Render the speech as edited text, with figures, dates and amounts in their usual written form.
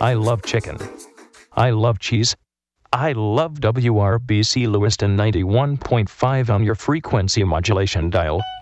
I love chicken. I love cheese. I love WRBC Lewiston 91.5 on your frequency modulation dial.